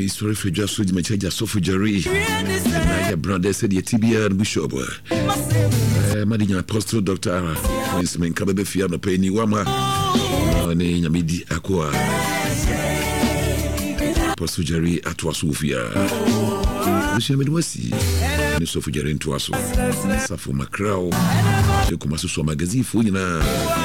me sorry for just so much just so for Jerry. My brother said the TBR Bishop. Madina Apostle Dr. Winsman Kabe Fiano Penny Wama. Ni Yamidi Aqua. Apostle Jerry Atwa Sofia. Monsieur Medwasi. Ni so for Jerry into us. Safu Macrao. Je commence sur magazine fouina.